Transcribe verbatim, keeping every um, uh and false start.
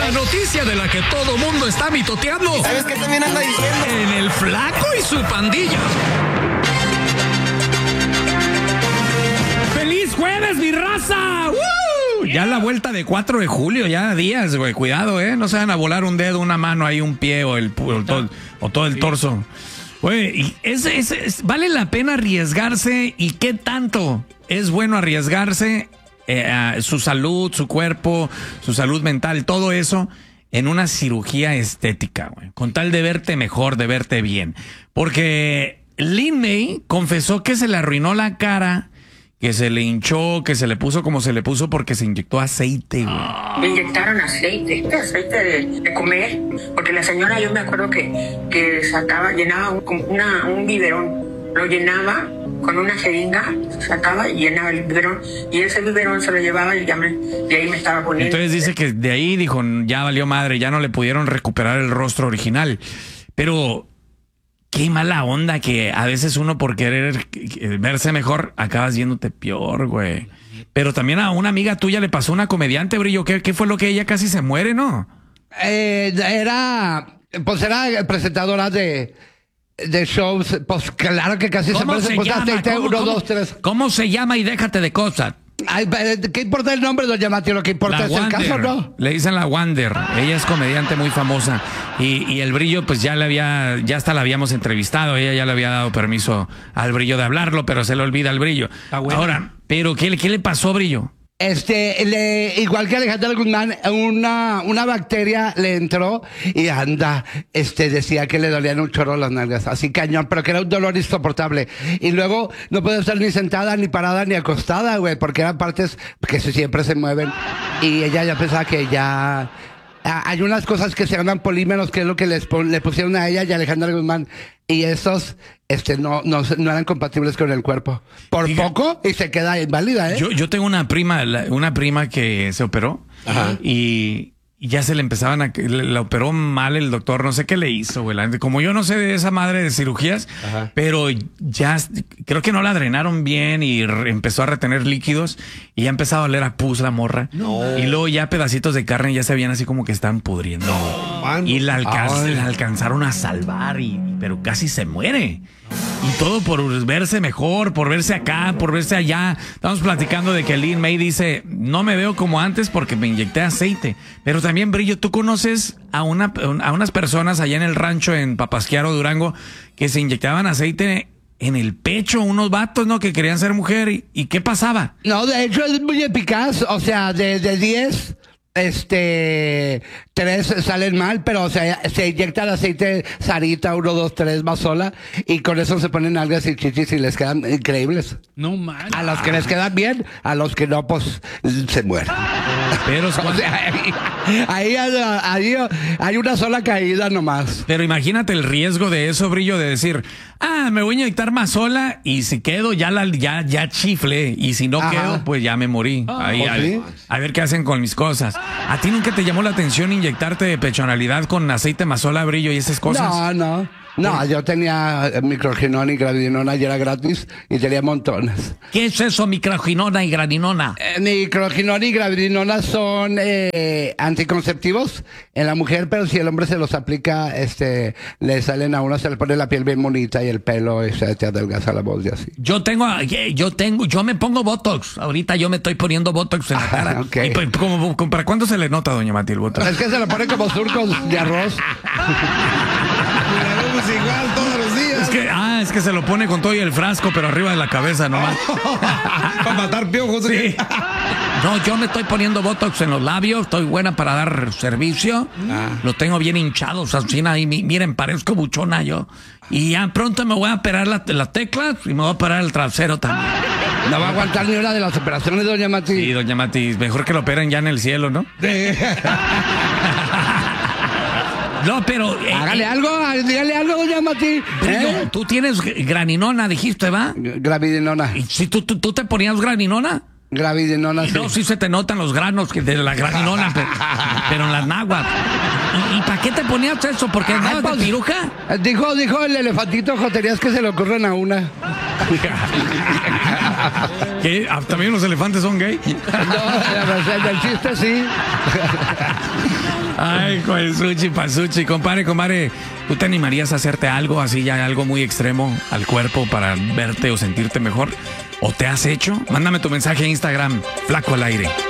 La noticia de la que todo mundo está mitoteando. ¿Sabes qué también anda diciendo? En el Flaco y su pandilla. ¡Feliz jueves, mi raza! ¡Woo! Ya la vuelta de cuatro de julio, ya días, güey. Cuidado, ¿eh? No se van a volar un dedo, una mano, ahí un pie o, el, o, todo, o todo el torso. Güey, es, es, es, ¿vale la pena arriesgarse? ¿Y qué tanto es bueno arriesgarse eh, su salud, su cuerpo, su salud mental, todo eso en una cirugía estética, güey? Con tal de verte mejor, de verte bien. Porque Lin May confesó que se le arruinó la cara, que se le hinchó, que se le puso como se le puso porque se inyectó aceite, güey. Me inyectaron aceite, aceite de, de comer, porque la señora, yo me acuerdo que, que sacaba, llenaba un, una, un biberón, lo llenaba con una jeringa, sacaba y llenaba el biberón, y ese biberón se lo llevaba y ya me, de ahí me estaba poniendo. Entonces dice que de ahí dijo, ya valió madre, ya no le pudieron recuperar el rostro original. Pero qué mala onda que a veces uno por querer verse mejor acabas viéndote peor, güey. Pero también a una amiga tuya le pasó una comediante, Brillo. ¿Qué, qué fue lo que ella casi se muere, no? Eh, era, pues era presentadora de, de shows. Pues claro que casi se muere. Se pues llama? aceite, ¿Cómo, uno, cómo, dos, tres. ¿Cómo se llama? Y déjate de cosas. Ay, ¿qué importa el nombre, doña Mati? Lo que importa La es Wander. el caso, ¿no? Le dicen la Wander. Ella es comediante muy famosa. Y, y el Brillo, pues ya le había, ya hasta la habíamos entrevistado. Ella ya le había dado permiso al Brillo de hablarlo, pero se le olvida al Brillo. Ahora, ¿pero qué, qué le pasó, Brillo? Este, le, igual que Alejandra Guzmán, una, una bacteria le entró y anda, este, decía que le dolían un chorro las nalgas, así cañón, pero que era un dolor insoportable. Y luego no puede estar ni sentada, ni parada, ni acostada, güey, porque eran partes que siempre se mueven. Y ella ya pensaba que ya... Hay unas cosas que se llaman polímeros, que es lo que les pon, le pusieron a ella y a Alejandra Guzmán. Y esos este, no, no, no eran compatibles con el cuerpo. Por Diga, poco y se queda inválida, ¿eh? Yo, yo tengo una prima, una prima que se operó. Ajá. y... Y ya se le empezaban a... La operó mal el doctor, no sé qué le hizo, güey. Como yo no sé de esa madre de cirugías, ajá, pero ya creo que no la drenaron bien y re, empezó a retener líquidos y ya empezaba a oler a pus la morra. No. Y luego ya pedacitos de carne ya se veían así como que estaban pudriendo. No, y la, alcanz, la alcanzaron a salvar, y pero casi se muere. Y todo por verse mejor, por verse acá, por verse allá. Estamos platicando de que Lin May dice, no me veo como antes porque me inyecté aceite. Pero también, Brillo, tú conoces a, una, a unas personas allá en el rancho en Papasquiaro, Durango, que se inyectaban aceite en el pecho, unos vatos, ¿no? Que querían ser mujer. ¿Y, y qué pasaba? No, de hecho es muy eficaz. O sea, de, de diez... Este, tres salen mal, pero o sea, se inyecta el aceite Sarita, uno, dos, tres, más sola, y con eso se ponen algas y chichis y les quedan increíbles. No man. A los que les quedan bien, a los que no, pues se mueren. Pero o sea, ahí, ahí, ahí hay una sola caída nomás. Pero imagínate el riesgo de eso, Brillo, de decir, ah, me voy a inyectar más sola y si quedo ya la, ya, ya chifle, y si no, ajá, quedo, pues ya me morí. Ah, ahí, a, ¿sí? a ver qué hacen con mis cosas. ¿A ti nunca te llamó la atención inyectarte de pechonalidad con aceite mazola, Brillo y esas cosas? No, no. No, yo tenía microginona y gravidinona y era gratis y tenía montones. ¿Qué es eso, microginona y gravidinona? Eh, microginona y gravidinona son eh, anticonceptivos en la mujer, pero si el hombre se los aplica, este, le salen a uno, se le pone la piel bien bonita y el pelo y se te adelgaza la voz y así. Yo tengo, yo tengo, yo me pongo Botox. Ahorita yo me estoy poniendo Botox en la cara. Ah, okay. ¿Y como, como, ¿Para cuándo se le nota, doña Mati, el Botox? Es que se lo pone como surcos de arroz. Igual todos los días. Es que, ah, es que se lo pone con todo y el frasco, pero arriba de la cabeza nomás. Para matar piojos. Sí. No, yo me estoy poniendo Botox en los labios, estoy buena para dar servicio. Ah. Lo tengo bien hinchado, así, y miren, parezco buchona yo. Y ya pronto me voy a operar las la teclas y me voy a operar el trasero también. No va a aguantar ni una de las operaciones, doña Mati. Sí, doña Mati, mejor que lo operen ya en el cielo, ¿no? No, pero... Eh, Hágale eh, algo, dígale algo, doña Mati. ¿Eh? Tú tienes graninona, dijiste, ¿va? Gravidinona. ¿Y si tú, tú, tú te ponías graninona? Gravidinona, sí. No, sí se te notan los granos de la graninona, pero, pero en las náhuatl. ¿Y, y para qué te ponías eso? ¿Porque andabas pues, de piruja? Dijo, dijo el elefantito joterías que se le ocurren a una. ¿Qué? ¿También los elefantes son gay? No, el chiste sí. Ay, con sushi, pasuchi. Compadre, compadre, ¿tú te animarías a hacerte algo así, ya algo muy extremo al cuerpo para verte o sentirte mejor? ¿O te has hecho? Mándame tu mensaje a Instagram, Flaco al Aire.